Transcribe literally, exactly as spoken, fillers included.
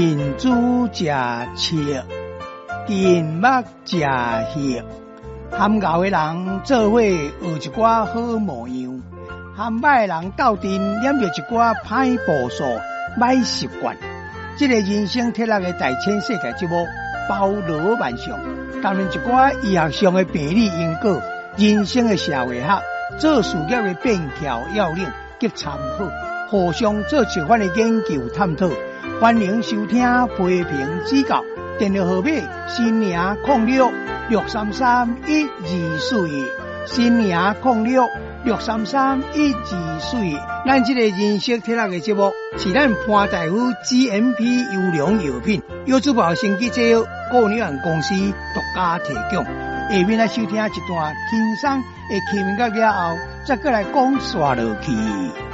近朱食赤，近目食血。含牛的人做伙学一寡好模样，含歹人斗阵念着一寡歹步数、歹习惯。这个人生铁人的大千世界节目包罗万象，谈论一寡医学上的病理因果、人生的社会学、做事业的便条要领及参考，互相做一番的研究探讨。欢迎收听批评指教，电话号码新年零六六三三一二四一，新年零六六三三一二四一。咱这个人生铁人的节目是咱潘大夫 G M P 优良药品优质保鲜机制药顾问有限公司独家提供。下面来收听一段轻松的气氛歌了后，再过来讲刷落去。